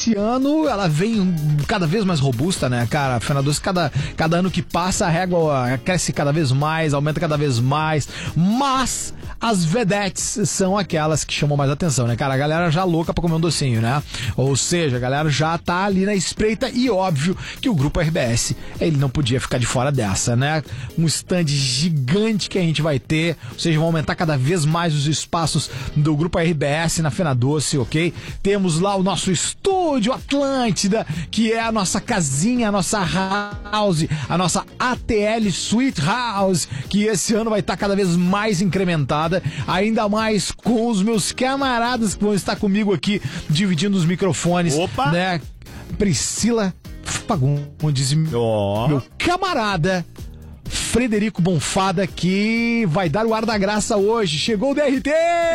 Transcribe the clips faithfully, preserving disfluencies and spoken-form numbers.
esse ano ela vem cada vez mais robusta, né, cara? A Fena Doce, cada, cada ano que passa, a régua cresce cada vez mais, aumenta cada vez mais, mas as vedetes são aquelas que chamam mais atenção, né, cara? A galera já louca pra comer um docinho, né? Ou seja, a galera já tá ali na espreita e óbvio que o Grupo R B S, ele não podia ficar de fora dessa, né? Um stand gigante que a gente vai ter, ou seja, vão aumentar cada vez mais os espaços do Grupo R B S na Fena Doce, ok? Temos lá o nosso estúdio Atlântida, que é a nossa casinha, a nossa house, a nossa A T L Suite House, que esse ano vai estar cada vez mais incrementada, ainda mais com os meus camaradas que vão estar comigo aqui, dividindo os microfones. Opa! Né? Priscila Fagundes, oh. meu camarada Frederico Bonfada, que vai dar o ar da graça hoje. Chegou o D R T!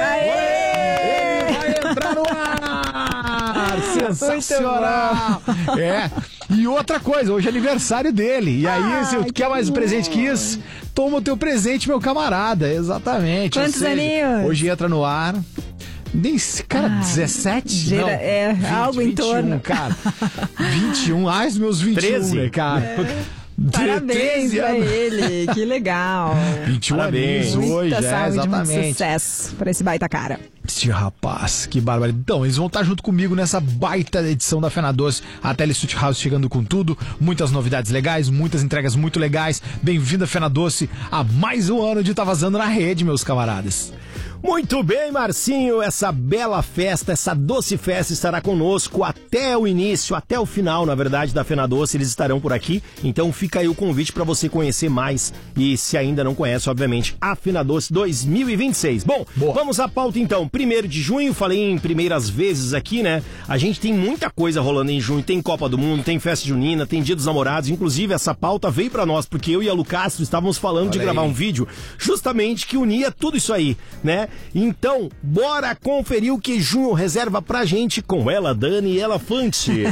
Aê! Ele vai entrar no ar! Sensacional! É. E outra coisa, hoje é aniversário dele. E aí, ah, se tu quer mais um presente que isso, toma o teu presente, meu camarada. Exatamente. Quantos seja, aninhos? Hoje entra no ar. Nem cara, ah, dezessete? Gira, não, é, vinte, algo em vinte e um, torno. Cara. vinte e um, ai, os meus vinte e um, treze, né, cara? É. Parabéns pra ele, que legal. vinte e um anos hoje, muita saúde, é, exatamente. Muito sucesso pra esse baita cara. Esse rapaz, que bárbaro. Então, eles vão estar junto comigo nessa baita edição da Fena Doce, a Tele Suite House chegando com tudo, muitas novidades legais, muitas entregas muito legais. Bem-vindo a Fena Doce a mais um ano de Tá Vazando na Rede, meus camaradas. Muito bem, Marcinho, essa bela festa, essa doce festa estará conosco até o início, até o final, na verdade, da Fena Doce, eles estarão por aqui, então fica aí o convite para você conhecer mais e se ainda não conhece, obviamente, a Fena Doce dois mil e vinte e seis. Bom, Boa. Vamos à pauta então, primeiro de junho, falei em primeiras vezes aqui, né, a gente tem muita coisa rolando em junho, tem Copa do Mundo, tem Festa Junina, tem Dia dos Namorados, inclusive essa pauta veio para nós, porque eu e a Lu Castro estávamos falando Olha de gravar aí. um vídeo justamente que unia tudo isso aí, né? Então, bora conferir o que junho reserva pra gente com ela, Dani Elefante.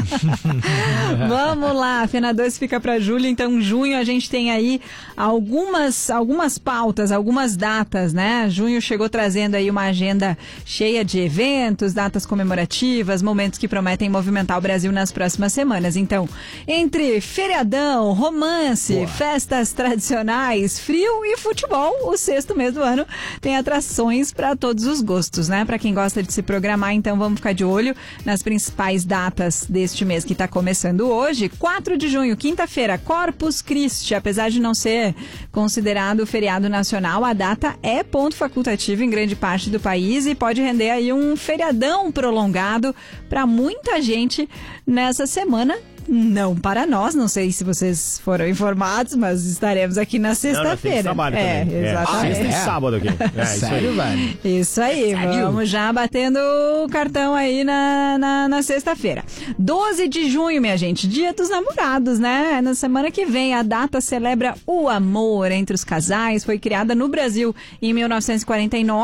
Vamos lá, a Fena Doce fica pra julho, então junho a gente tem aí algumas, algumas pautas, algumas datas, né? Junho chegou trazendo aí uma agenda cheia de eventos, datas comemorativas, momentos que prometem movimentar o Brasil nas próximas semanas. Então, entre feriadão, romance, Boa. festas tradicionais, frio e futebol, o sexto mês do ano tem atrações para todos os gostos, né? Para quem gosta de se programar, então vamos ficar de olho nas principais datas deste mês que está começando hoje. quatro de junho, quinta-feira, Corpus Christi. Apesar de não ser considerado feriado nacional, a data é ponto facultativo em grande parte do país e pode render aí um feriadão prolongado para muita gente nessa semana. Não para nós, não sei se vocês foram informados, mas estaremos aqui na sexta-feira. Trabalho é, também. exatamente. É, sexta e sábado aqui. É, Sério, velho? Isso aí, Sério? Vamos já batendo o cartão aí na, na, na sexta-feira. doze de junho, minha gente, Dia dos Namorados, né? Na semana que vem, a data celebra o amor entre os casais. Foi criada no Brasil em mil novecentos e quarenta e nove.